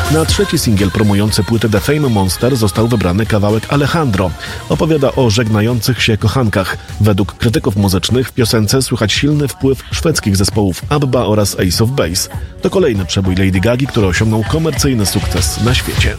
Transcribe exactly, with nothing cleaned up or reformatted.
Na trzeci singiel promujący płytę The Fame Monster został wybrany kawałek Alejandro. Opowiada o żegnających się kochankach. Według krytyków muzycznych w piosence słychać silny wpływ szwedzkich zespołów ABBA oraz Ace of Base. To kolejny przebój Lady Gagi, który osiągnął komercyjny sukces na świecie.